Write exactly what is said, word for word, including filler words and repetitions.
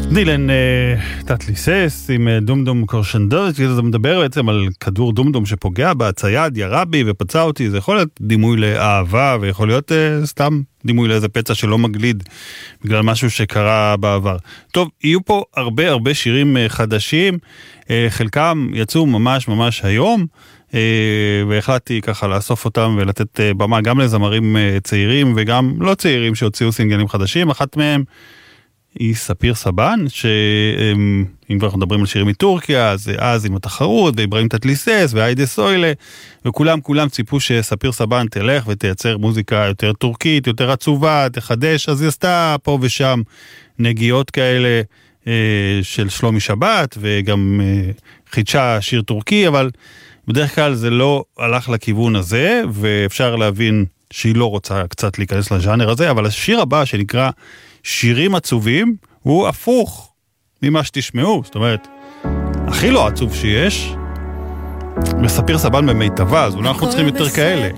דילן תתליסס עם דומדום קורשנדות, זה מדבר בעצם על כדור דומדום שפוגע בהצייד, ירה בי ופצע אותי. זה יכול להיות דימוי לאהבה, ויכול להיות סתם דימוי לאיזה פצע שלא מגליד בגלל משהו שקרה בעבר. טוב, יהיו פה הרבה הרבה שירים חדשים, חלקם יצאו ממש ממש היום, והחלטתי ככה לאסוף אותם ולתת במה גם לזמרים צעירים וגם לא צעירים שהוציאו סינגלים חדשים. אחת מהם היא ספיר סבן, שאם אנחנו מדברים על שירים מטורקיה, אז אז עם התחרות, ואיברהים תתליסס, והיידה סוילה, וכולם כולם ציפו שספיר סבן תלך ותייצר מוזיקה יותר טורקית, יותר עצובה, תחדש, אז היא עשתה פה ושם נגיעות כאלה של שלומי שבת, וגם חידשה שיר טורקי, אבל בדרך כלל זה לא הלך לכיוון הזה, ואפשר להבין שהיא לא רוצה קצת להיכנס לז'אנר הזה, אבל השיר הבא שנקרא שירים עצובים הוא הפוך ממה שתשמעו, זאת אומרת, הכי לא עצוב שיש, מספיר סבן במיטבה, אז אולי אנחנו צריכים יותר כאלה.